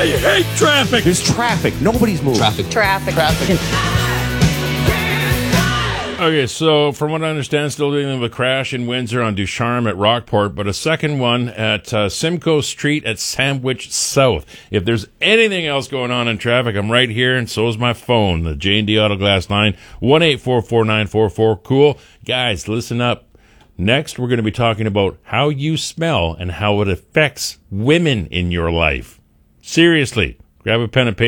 I hate traffic. There's traffic. Nobody's moving. Traffic. Okay, so from what I understand, still dealing with a crash in Windsor on Ducharme at Rockport, but a second one at Simcoe Street at Sandwich South. If there's anything else going on in traffic, I'm right here, and so is my phone, the J&D Auto Glass line, 1-844-944-COOL. Guys, listen up. Next, we're going to be talking about how you smell and how it affects women in your life. Seriously, grab a pen and paper.